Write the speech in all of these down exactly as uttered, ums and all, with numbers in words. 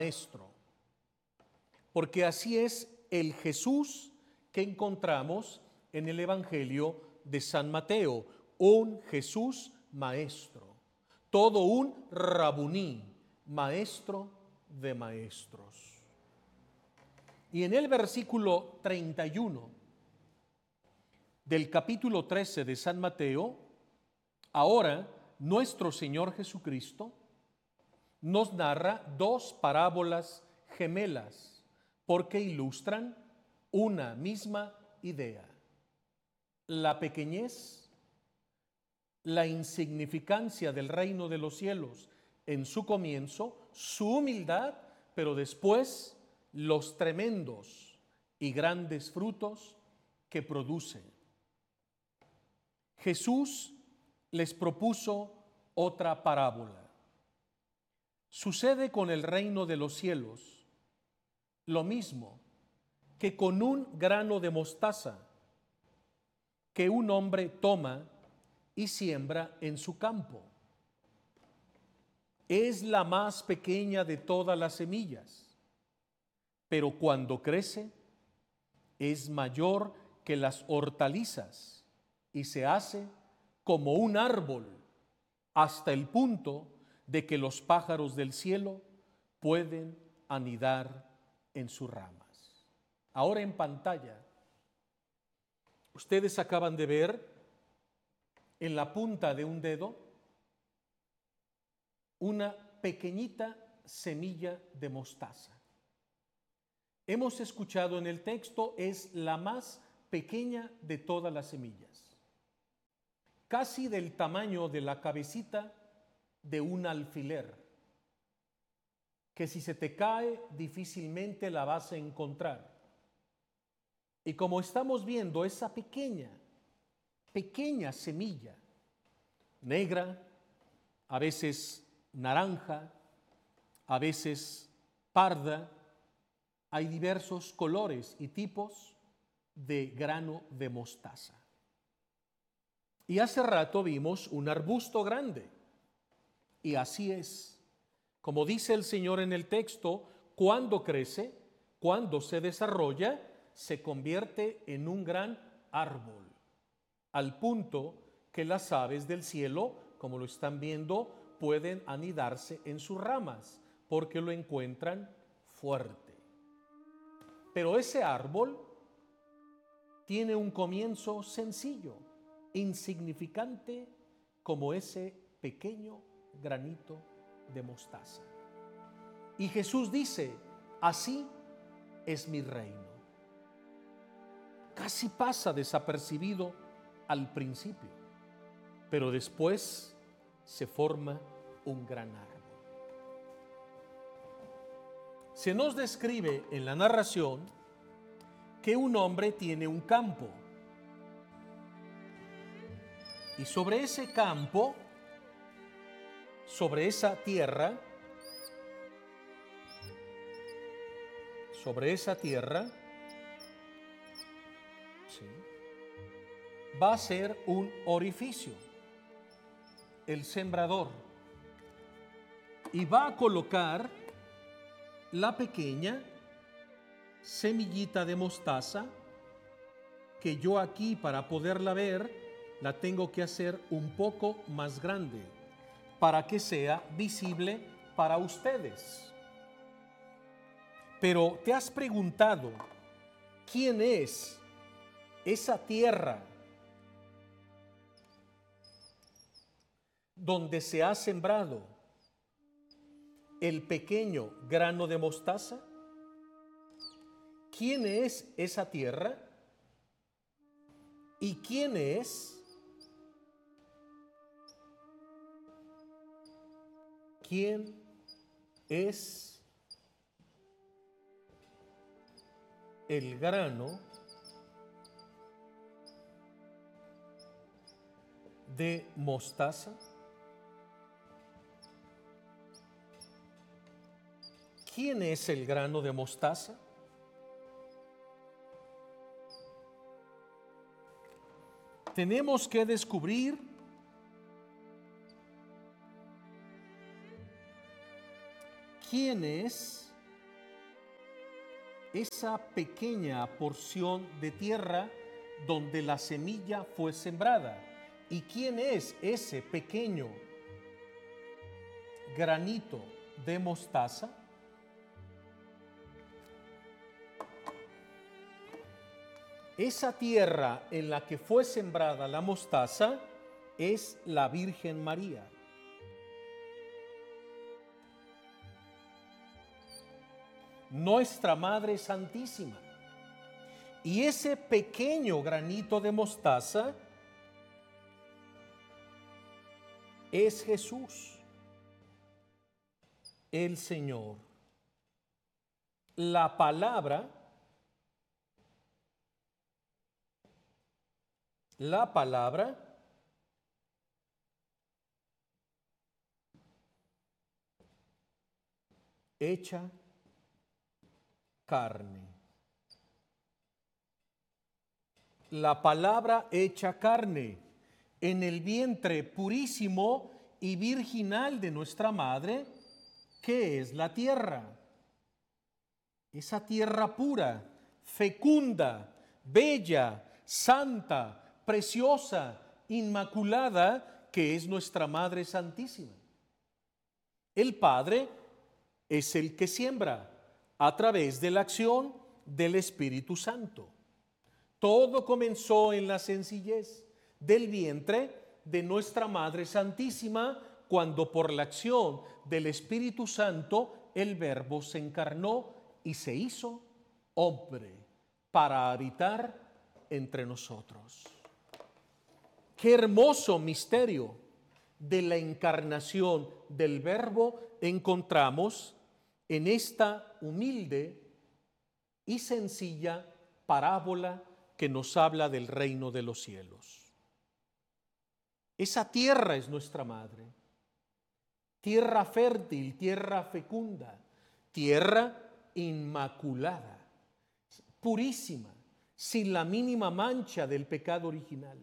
maestro, porque así es el Jesús que encontramos en el Evangelio de San Mateo, un Jesús maestro, todo un rabuní, maestro de maestros. Y en el versículo treinta y uno del capítulo trece de San Mateo, ahora nuestro Señor Jesucristo nos narra dos parábolas gemelas porque ilustran una misma idea: la pequeñez, la insignificancia del reino de los cielos en su comienzo, su humildad, pero después los tremendos y grandes frutos que produce. Jesús les propuso otra parábola. Sucede con el reino de los cielos lo mismo que con un grano de mostaza que un hombre toma y siembra en su campo. Es la más pequeña de todas las semillas, pero cuando crece es mayor que las hortalizas y se hace como un árbol hasta el punto de que los pájaros del cielo pueden anidar en sus ramas. Ahora en pantalla, ustedes acaban de ver en la punta de un dedo una pequeñita semilla de mostaza. Hemos escuchado en el texto, es la más pequeña de todas las semillas, casi del tamaño de la cabecita de un alfiler, que si se te cae difícilmente la vas a encontrar. Y como estamos viendo, esa pequeña, pequeña semilla, negra, a veces naranja, a veces parda, hay diversos colores y tipos de grano de mostaza. Y hace rato vimos un arbusto grande, y así es. Como dice el Señor en el texto, cuando crece, cuando se desarrolla, se convierte en un gran árbol, al punto que las aves del cielo, como lo están viendo, pueden anidarse en sus ramas, porque lo encuentran fuerte. Pero ese árbol tiene un comienzo sencillo, insignificante, como ese pequeño granito de mostaza. Y Jesús dice, así es mi reino. Casi pasa desapercibido al principio, pero después se forma un gran árbol. Se nos describe en la narración que un hombre tiene un campo, y sobre ese campo, sobre esa tierra, sobre esa tierra, sí, va a ser un orificio, el sembrador, y va a colocar la pequeña semillita de mostaza, que yo aquí, para poderla ver, la tengo que hacer un poco más grande para que sea visible para ustedes. Pero ¿te has preguntado quién es esa tierra donde se ha sembrado el pequeño grano de mostaza? ¿Quién es esa tierra? ¿Y quién es? ¿Quién es el grano de mostaza? ¿Quién es el grano de mostaza? Tenemos que descubrir quién es esa pequeña porción de tierra donde la semilla fue sembrada. ¿Y quién es ese pequeño granito de mostaza? Esa tierra en la que fue sembrada la mostaza es la Virgen María. Nuestra Madre Santísima. Y ese pequeño granito de mostaza es Jesús, el Señor. La palabra, la palabra hecha carne. La palabra hecha carne en el vientre purísimo y virginal de nuestra madre, que es la tierra. Esa tierra pura, fecunda, bella, santa, preciosa, inmaculada, que es nuestra Madre Santísima. El Padre es el que siembra a través de la acción del Espíritu Santo. Todo comenzó en la sencillez del vientre de nuestra Madre Santísima, cuando por la acción del Espíritu Santo el Verbo se encarnó y se hizo hombre para habitar entre nosotros. Qué hermoso misterio de la encarnación del Verbo encontramos en esta humilde y sencilla parábola que nos habla del reino de los cielos. Esa tierra es nuestra madre, tierra fértil, tierra fecunda, tierra inmaculada, purísima, sin la mínima mancha del pecado original.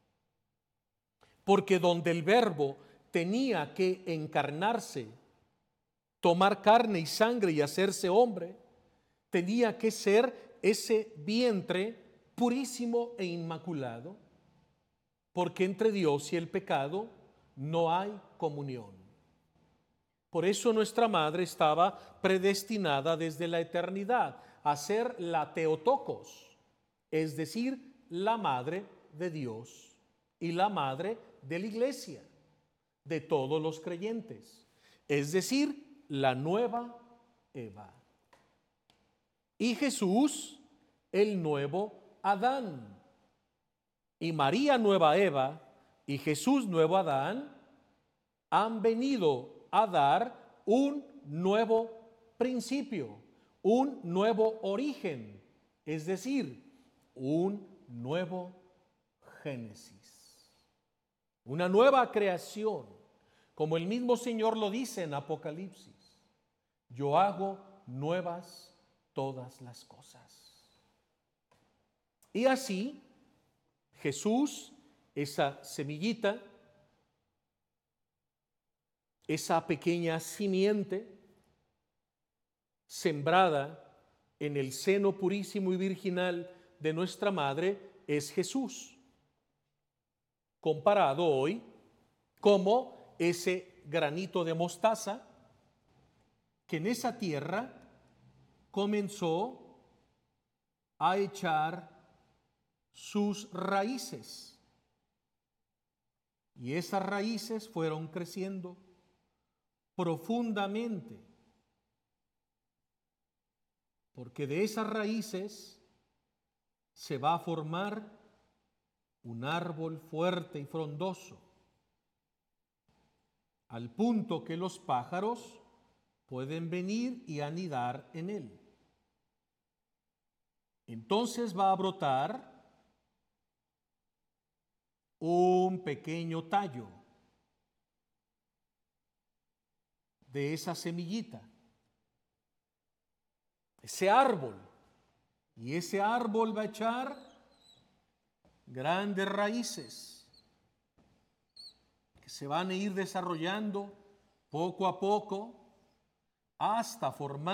Porque donde el Verbo tenía que encarnarse, tomar carne y sangre y hacerse hombre, tenía que ser ese vientre purísimo e inmaculado, porque entre Dios y el pecado no hay comunión. Por eso nuestra madre estaba predestinada desde la eternidad a ser la Theotokos, es decir, la madre de Dios y la madre de la iglesia, de todos los creyentes, es decir, la nueva Eva. Y Jesús, el nuevo Adán. Y María, nueva Eva, y Jesús, nuevo Adán, han venido a dar un nuevo principio, un nuevo origen, es decir, un nuevo Génesis, una nueva creación, como el mismo Señor lo dice en Apocalipsis: yo hago nuevas todas las cosas. Y así, Jesús, esa semillita, esa pequeña simiente sembrada en el seno purísimo y virginal de nuestra madre, es Jesús, comparado hoy como ese granito de mostaza que en esa tierra comenzó a echar sus raíces, y esas raíces fueron creciendo profundamente, porque de esas raíces se va a formar un árbol fuerte y frondoso, al punto que los pájaros pueden venir y anidar en él. Entonces va a brotar un pequeño tallo de esa semillita, ese árbol, y ese árbol va a echar grandes raíces que se van a ir desarrollando poco a poco hasta formar